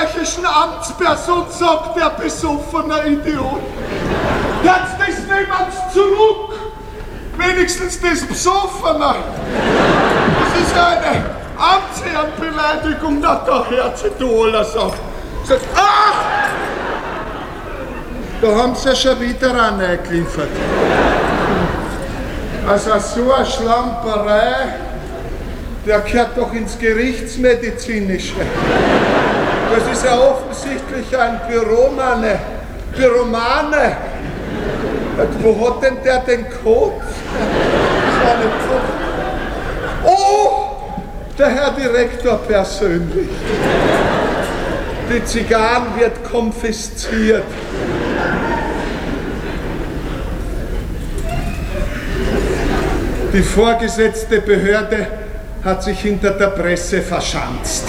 österreichischen Amtsperson, sagt der besoffene Idiot. Jetzt das nehmen's zurück. Wenigstens das Besoffene. Das ist eine Amtsherrenbeleidigung, da Herr Zetola sagt. Sagt, ach! Da haben sie ja schon wieder reingeliefert. Also so eine Schlamperei, der gehört doch ins Gerichtsmedizinische. Das ist ja offensichtlich ein Pyromane. Wo hat denn der den Code? Das war nicht so. Oh, der Herr Direktor persönlich. Die Zigarren wird konfisziert. Die vorgesetzte Behörde hat sich hinter der Presse verschanzt.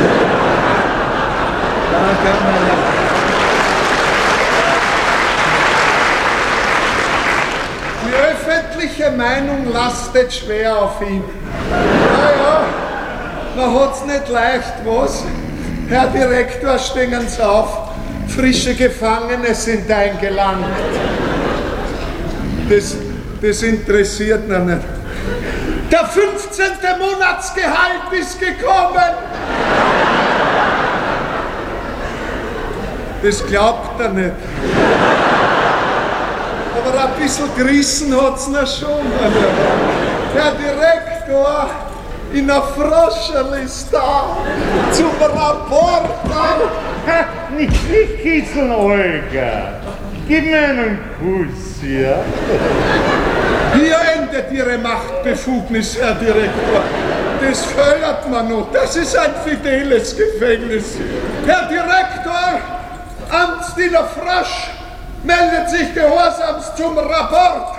Die öffentliche Meinung lastet schwer auf ihm. Naja, man hat's nicht leicht, was? Herr Direktor, stehen Sie auf. Frische Gefangene sind eingelangt. Das interessiert mich nicht. Der 15. Monatsgehalt ist gekommen. Das glaubt er nicht. Aber ein bisschen gerissen hat's noch schon. Herr Direktor, in der Froscherl ist da, zum Rapport. Nicht kitzeln, Olga. Gib mir einen Kuss, ja? Hier endet Ihre Machtbefugnis, Herr Direktor. Das fördert man noch. Das ist ein fideles Gefängnis. Herr Direktor, Amtsdiener Frosch meldet sich gehorsamst zum Rapport.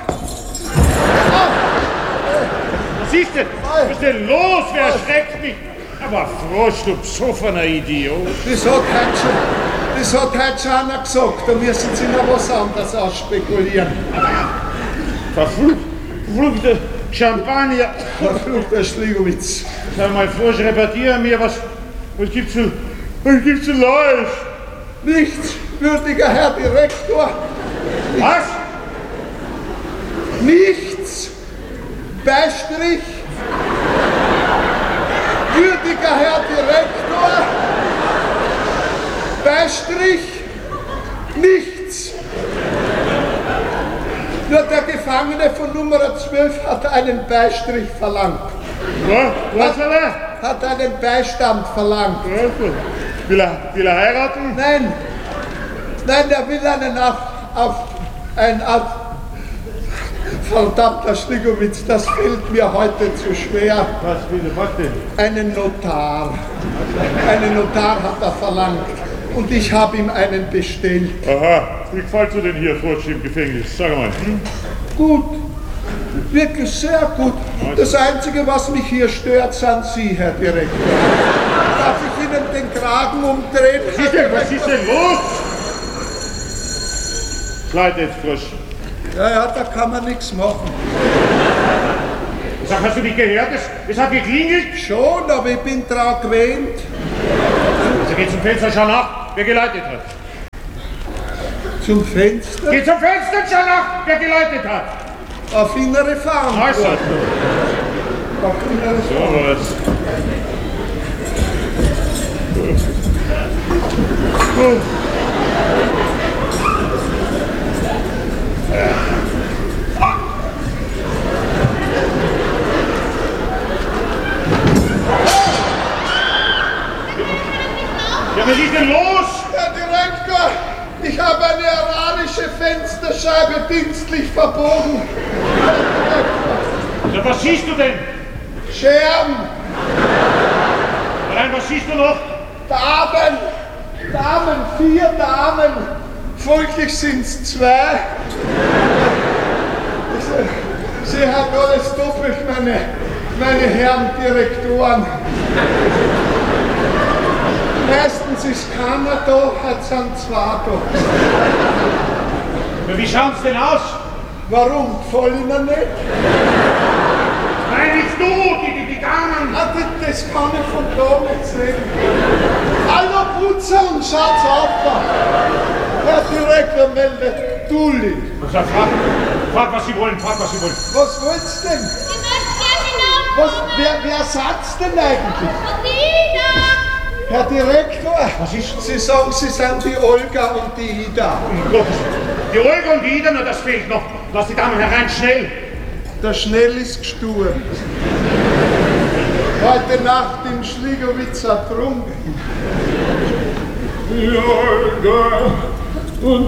Was ist denn? Was ist denn los? Wer erschreckt mich? Aber Frosch, du besoffener Idiot. Das hat heute schon einer gesagt. Da müssen Sie noch was anderes ausspekulieren. Verfluchter Champagner. Verfluchter Schligowitz. Sag mal, Frosch, repetiere mir, was gibt's zu Neues? Nichts, würdiger Herr Direktor. Was? Nichts. Beistrich. Würdiger Herr Direktor. Beistrich. Nichts. Nur der Gefangene von Nummer 12 hat einen Beistrich verlangt. Was will er? Hat einen Beistand verlangt. Will er heiraten? Nein, der will einen verdammter Schligowitz, das fällt mir heute zu schwer. Was denn? Einen Notar. Einen Notar hat er verlangt. Und ich habe ihm einen bestellt. Aha, wie gefällst du denn hier, Frosch, im Gefängnis? Sag mal. Gut. Wirklich sehr gut. Das Einzige, was mich hier stört, sind Sie, Herr Direktor. Darf ich Ihnen den Kragen umdrehen? Was ist denn los? Leid jetzt, Frosch. Ja, da kann man nichts machen. Sag, hast du nicht gehört? Es hat geklingelt? Schon, aber ich bin dran gewöhnt. Also geh zum Fenster, schau nach, wer geläutet hat. Zum Fenster? Geh zum Fenster und schau nach, wer geläutet hat. Auf innere Verantwortung. Auf innere Verantwortung. Ja, was ist denn los? Herr Direktor, ich habe eine arabische Fensterscheibe dienstlich verbogen. Ja, was siehst du denn? Scherben, Nein, was siehst du noch? Damen, 4 Damen. Folglich sind es 2. Sie haben alles doppelt, meine Herren Direktoren. Meistens ist keiner da, heute sind 2 da. Ja, wie schaut's denn aus? Warum? Gefallen Ihnen nicht? Nein, nicht du, die Damen. Das kann ich von da nicht sehen. Hallo, Putzen, Schatz, abmachen. Herr Direktor meldet Dulli. Frag, was Sie wollen, frag, was Sie wollen. Was wollt's denn? Ich möchte gerne Wer sagt's denn eigentlich? Ida! Herr Direktor, Was ist? Sie sagen, Sie sind die Olga und die Ida. Um Gottes Willen. Die Olga und die Ida, na, das fehlt noch. Lass die Damen herein, schnell. Der Schnell ist gestorben. Heute Nacht im Schligowitz ertrunken. Die Olga und